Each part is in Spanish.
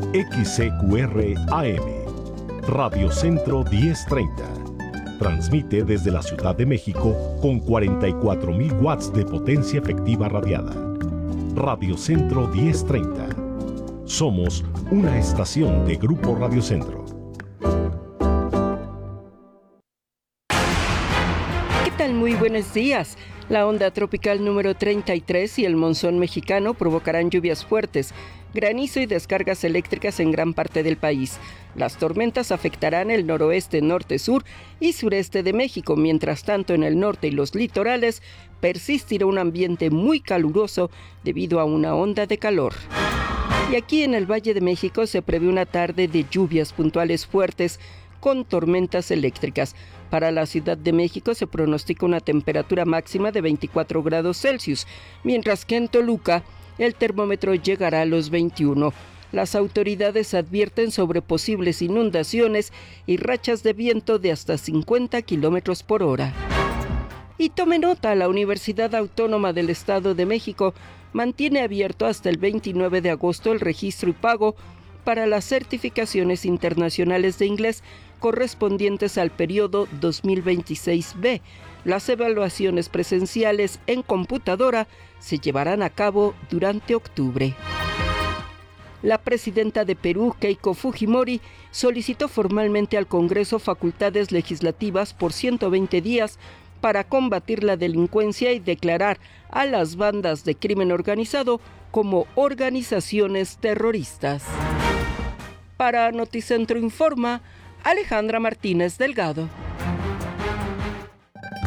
XCQR AM, Radio Centro 1030. Transmite desde la Ciudad de México con 44.000 watts de potencia efectiva radiada. Radio Centro 1030. Somos una estación de Grupo Radio Centro. ¿Qué tal? Muy buenos días. La onda tropical número 33 y el monzón mexicano provocarán lluvias fuertes, granizo y descargas eléctricas en gran parte del país. Las tormentas afectarán el noroeste, norte, sur y sureste de México. Mientras tanto, en el norte y los litorales persistirá un ambiente muy caluroso debido a una onda de calor. Y aquí en el Valle de México se prevé una tarde de lluvias puntuales fuertes con tormentas eléctricas. Para la Ciudad de México se pronostica una temperatura máxima de 24 grados Celsius, mientras que en Toluca el termómetro llegará a los 21. Las autoridades advierten sobre posibles inundaciones y rachas de viento de hasta 50 kilómetros por hora. Y tome nota, la Universidad Autónoma del Estado de México mantiene abierto hasta el 29 de agosto el registro y pago para las certificaciones internacionales de inglés correspondientes al periodo 2026B. Las evaluaciones presenciales en computadora se llevarán a cabo durante octubre. La presidenta de Perú, Keiko Fujimori, solicitó formalmente al Congreso facultades legislativas por 120 días para combatir la delincuencia y declarar a las bandas de crimen organizado como organizaciones terroristas. Para Noticentro Informa, Alejandra Martínez Delgado.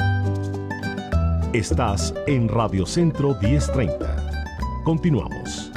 Estás en Radio Centro 1030. Continuamos.